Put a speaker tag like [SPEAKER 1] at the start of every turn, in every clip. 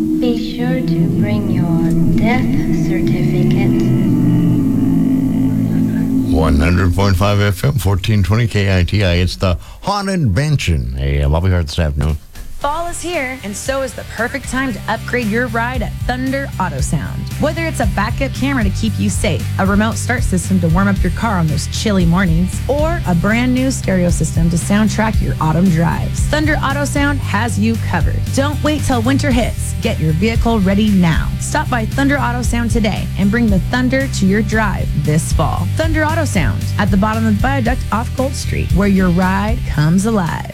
[SPEAKER 1] Be sure to bring your death certificate.
[SPEAKER 2] 100.5 FM, 1420 KITI. It's the Haunted Mansion. Hey, I'll be here this afternoon.
[SPEAKER 3] Fall is here, and so is the perfect time to upgrade your ride at Thunder Auto Sound. Whether it's a backup camera to keep you safe, a remote start system to warm up your car on those chilly mornings, or a brand new stereo system to soundtrack your autumn drives, Thunder Auto Sound has you covered. Don't wait till winter hits. Get your vehicle ready now. Stop by Thunder Auto Sound today and bring the thunder to your drive this fall. Thunder Auto Sound at the bottom of the viaduct off Gold Street, where your ride comes alive.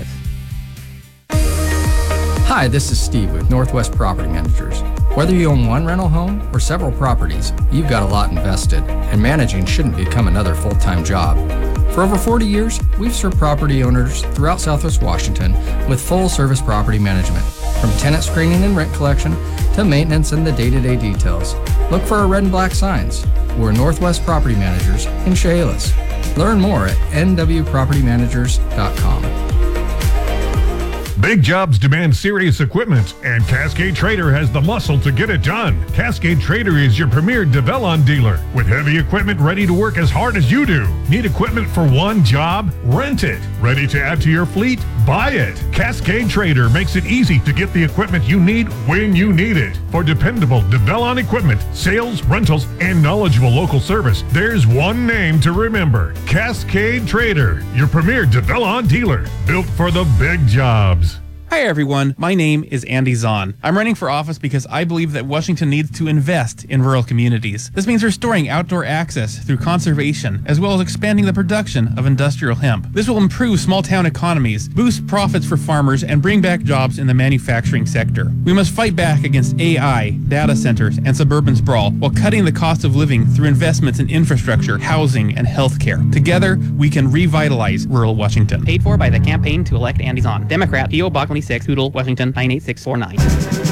[SPEAKER 4] Hi, this is Steve with Northwest Property Managers. Whether you own one rental home or several properties, you've got a lot invested, and managing shouldn't become another full-time job. For over 40 years, we've served property owners throughout Southwest Washington with full-service property management, from tenant screening and rent collection to maintenance and the day-to-day details. Look for our red and black signs. We're Northwest Property Managers in Chehalis. Learn more at nwpropertymanagers.com.
[SPEAKER 5] Big jobs demand serious equipment, and Cascade Trader has the muscle to get it done. Cascade Trader is your premier Develon dealer with heavy equipment ready to work as hard as you do. Need equipment for one job? Rent it. Ready to add to your fleet? Buy it. Cascade Trader makes it easy to get the equipment you need when you need it. For dependable Develon equipment, sales, rentals, and knowledgeable local service, there's one name to remember. Cascade Trader, your premier Develon dealer, built for the big jobs.
[SPEAKER 6] Hi everyone, my name is Andy Zahn. I'm running for office because I believe that Washington needs to invest in rural communities. This means restoring outdoor access through conservation, as well as expanding the production of industrial hemp. This will improve small town economies, boost profits for farmers, and bring back jobs in the manufacturing sector. We must fight back against AI, data centers, and suburban sprawl while cutting the cost of living through investments in infrastructure, housing, and healthcare. Together, we can revitalize rural Washington.
[SPEAKER 7] Paid for by the Campaign to Elect Andy Zahn, Democrat, P.O. Box 26, Hoodle, Washington 98649.